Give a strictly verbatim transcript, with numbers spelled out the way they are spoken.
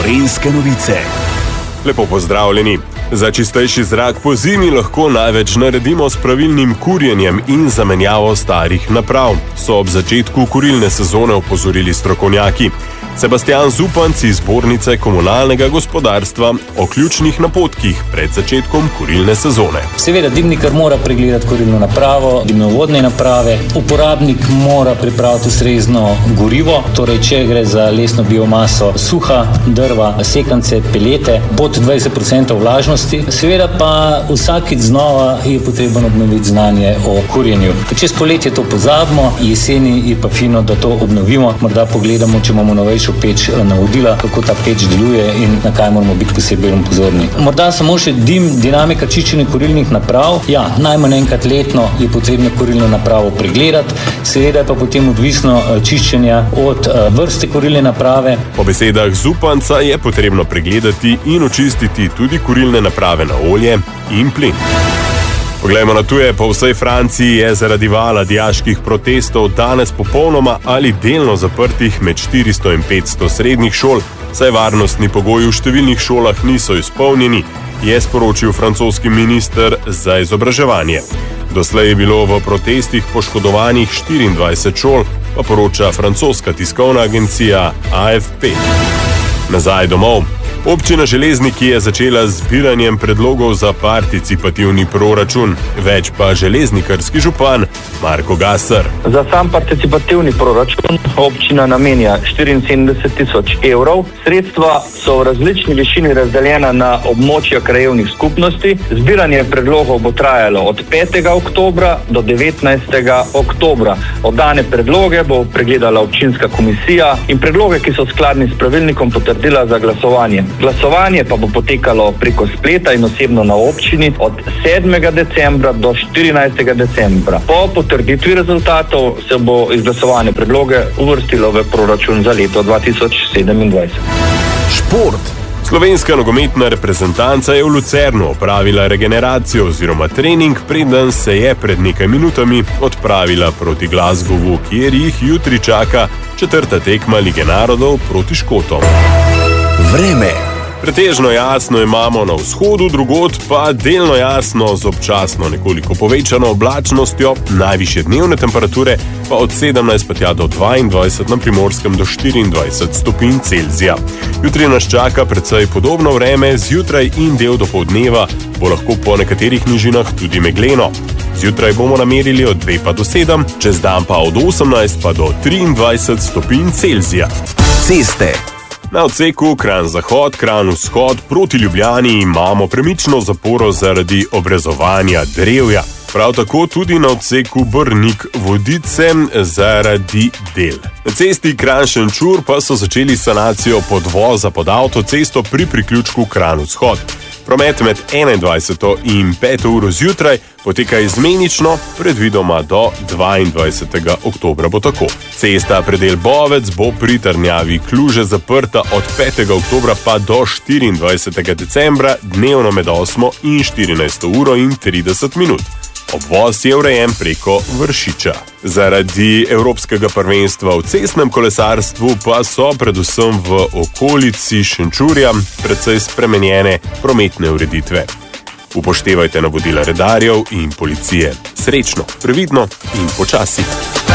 Gorenjske novice. Lepo pozdravljeni. Za čistejši zrak po zimi lahko največ naredimo s pravilnim kurjenjem in zamenjavo starih naprav, so ob začetku kurilne sezone opozorili strokovnjaki. Sebastian Zupanc iz Zbornice komunalnega gospodarstva o ključnih napotkih pred začetkom kurilne sezone. Seveda, dimnikar mora pregledati kurilno napravo, dimnovodne naprave, uporabnik mora pripraviti ustrezno gorivo, torej če gre za lesno biomaso, suha drva, sekance, pelete, pod dvajset procentov vlažnosti. Seveda pa vsakič znova je potrebno obnoviti znanje o kurjenju. Čez poletje to pozabimo, jeseni je pa fino, da to obnovimo, morda pogledamo, če imamo novejšo peč navodila, kako ta peč deluje in na kaj moramo biti posebej pozorni. Morda samo še dim, dinamika čiščenja kurilnih naprav. Ja, najmanj enkrat letno je potrebno kurilno napravo pregledati, seveda pa potem odvisno čiščenja od vrste kurilne naprave. Po besedah Zupanca je potrebno pregledati in očistiti tudi kurilne naprave na olje in plin. Poglejmo na tuje. Po vsej Franciji je zaradi vala dijaških protestov danes popolnoma ali delno zaprtih med štiristo in petsto srednjih šol, saj varnostni pogoji v številnih šolah niso izpolnjeni, je sporočil francoski minister za izobraževanje. Doslej je bilo v protestih poškodovanih štiriindvajset šol, pa poroča francoska tiskovna agencija A F P. Nazaj domov. Občina Železniki je začela z zbiranjem predlogov za participativni proračun, več pa železnikarski župan Marko Gasar. Za sam participativni proračun občina namenja štiriinsedemdeset tisoč evrov. Sredstva so v različni višini razdeljena na območja krajevnih skupnosti. Zbiranje predlogov bo trajalo od petega oktobra do devetnajstega oktobra. Oddane predloge bo pregledala občinska komisija in predloge, ki so skladni s pravilnikom, potrdila za glasovanje. Glasovanje pa bo potekalo preko spleta in osebno na občini od sedmega decembra do štirinajstega decembra. Po potrditvi rezultatov se bo izglasovane predloge uvrstilo v proračun za leto dva tisoč sedemindvajset. Šport. Slovenska nogometna reprezentanca je v Lucernu opravila regeneracijo oziroma trening, preden se je pred nekaj minutami odpravila proti Glasgowu, kjer jih jutri čaka četrta tekma Lige narodov proti Škotom. Vreme. Pretežno jasno imamo na vzhodu, drugod pa delno jasno z občasno nekoliko povečano oblačnostjo, najvišje dnevne temperature pa od sedemnajst pa tja do dvaindvajset, na Primorskem do štiriindvajset stopinj Celzija. Jutri nas čaka precej podobno vreme, zjutraj in del dopoldneva bo lahko po nekaterih nižinah tudi megleno. Zjutraj bomo namerili od dve pa do sedem, čez dan pa od osemnajst pa do triindvajset stopinj Celzija. Ceste. Na odseku Kranj-Zahod, Kranj-Vzhod proti Ljubljani imamo premično zaporo zaradi obrezovanja drevja. Prav tako tudi na odseku Brnik-Vodice zaradi del. Na cesti Kranj-Šenčur pa so začeli sanacijo podvoza pod avtocesto pri priključku Kranj-Vzhod. Promet med enaindvajseto in peto uro zjutraj poteka izmenično, predvidoma do dvaindvajsetega oktobra bo tako. Cesta predel Bovec bo pri Trnjavi Kluže zaprta od petega oktobra pa do štiriindvajsetega decembra, dnevno med osmo in štirinajsto uro in trideset minut. Obvoz je urejen preko Vršiča. Zaradi Evropskega prvenstva v cestnem kolesarstvu pa so predvsem v okolici Šenčurja precej spremenjene prometne ureditve. Upoštevajte navodila redarjev in policije. Srečno, previdno in počasi.